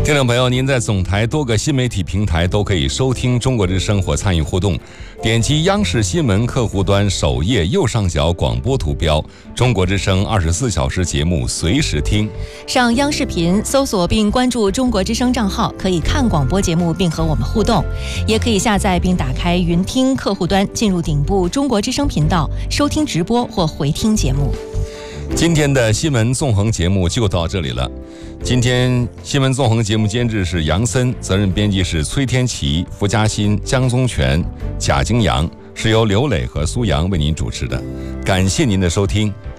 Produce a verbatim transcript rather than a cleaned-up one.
听众朋友，您在总台多个新媒体平台都可以收听中国之声或参与互动。点击央视新闻客户端首页右上角广播图标，中国之声二十四小时节目随时听。 上央视频搜索并关注中国之声账号，可以看广播节目并和我们互动。也可以下载并打开云听客户端，进入顶部中国之声频道，收听直播或回听节目。 今天的新闻纵横节目就到这里了。今天新闻纵横节目监制是杨森，责任编辑是崔天琪、付嘉欣、江宗全、贾京阳，是由刘磊和苏阳为您主持的。感谢您的收听，